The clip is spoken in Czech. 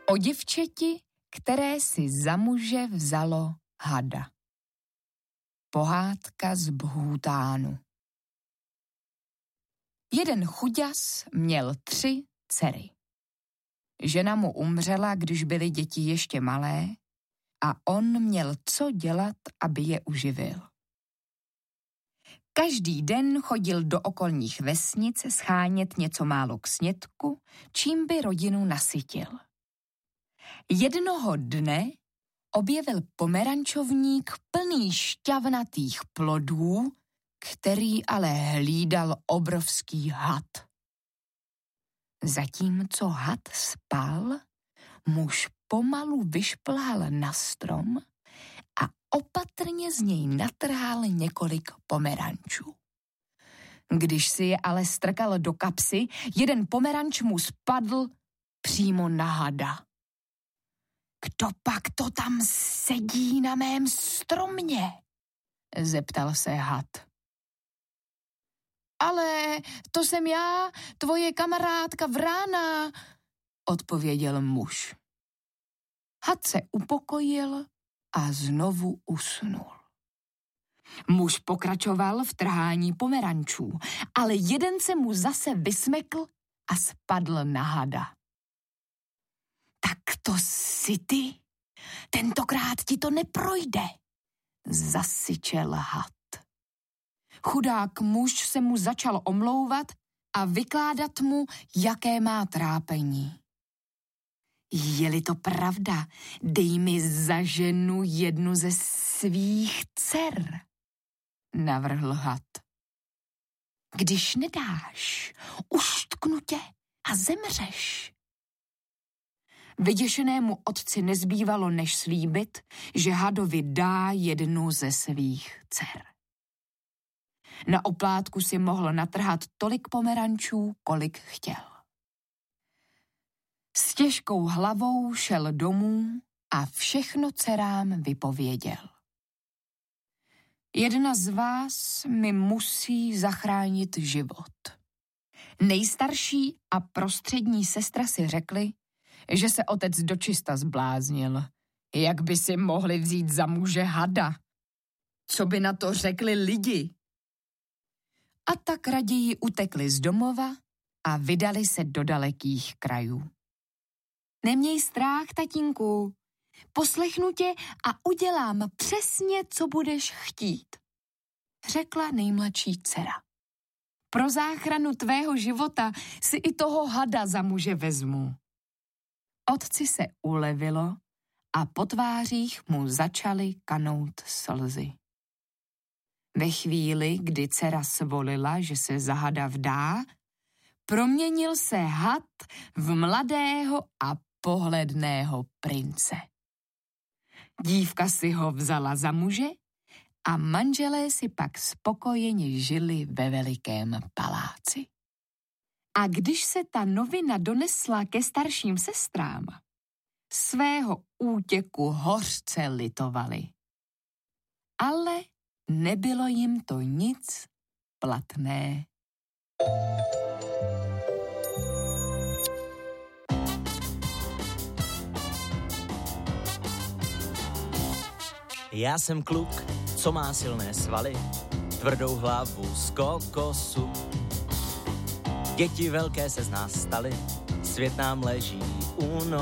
O děvčeti, které si za muže vzalo hada. Pohádka z Bhútánu. Jeden chuďas měl 3 dcery. Žena mu umřela, když byly děti ještě malé, a on měl co dělat, aby je uživil. Každý den chodil do okolních vesnic schánět něco málo k snědku, čím by rodinu nasytil. Jednoho dne objevil pomerančovník plný šťavnatých plodů, který ale hlídal obrovský had. Zatímco had spal, muž pomalu vyšplhal na strom a opatrně z něj natrhal několik pomerančů. Když si je ale strkal do kapsy, jeden pomeranč mu spadl přímo na hada. Kdo pak to tam sedí na mém stromě? Zeptal se had. Ale to jsem já, tvoje kamarádka Vrána, odpověděl muž. Had se upokojil a znovu usnul. Muž pokračoval v trhání pomerančů, ale jeden se mu zase vysmekl a spadl na hada. Tak to jsi ty? Tentokrát ti to neprojde, zasyčel had. Chudák muž se mu začal omlouvat a vykládat mu, jaké má trápení. Je-li to pravda, dej mi za ženu jednu ze svých dcer, navrhl had. Když nedáš, uštknu tě a zemřeš. Vyděšenému otci nezbývalo, než slíbit, že hadovi dá jednu ze svých dcer. Na oplátku si mohl natrhat tolik pomerančů, kolik chtěl. S těžkou hlavou šel domů a všechno dcerám vypověděl. Jedna z vás mi musí zachránit život. Nejstarší a prostřední sestra si řekli, že se otec dočista zbláznil. Jak by si mohli vzít za muže hada? Co by na to řekli lidi? A tak raději utekli z domova a vydali se do dalekých krajů. Neměj strach, tatínku, poslechnu tě a udělám přesně, co budeš chtít, řekla nejmladší dcera. Pro záchranu tvého života si i toho hada za muže vezmu. Otci se ulevilo a po tvářích mu začaly kanout slzy. Ve chvíli, kdy dcera svolila, že se za hada vdá, proměnil se had v mladého a pohledného prince. Dívka si ho vzala za muže a manželé si pak spokojeně žili ve velikém paláci. A když se ta novina donesla ke starším sestrám, svého útěku hořce litovali. Ale nebylo jim to nic platné. Já jsem kluk, co má silné svaly, tvrdou hlavu z kokosu. Děti velké se z nás staly, svět nám leží u nohou.